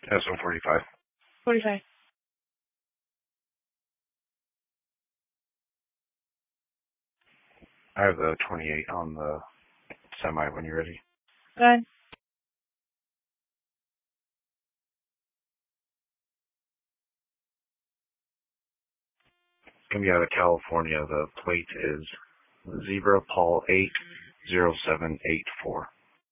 SO45. 45. I have the 28 on the semi when you're ready. Go ahead. It's going to be out of California. The plate is Zebra Paul 80784.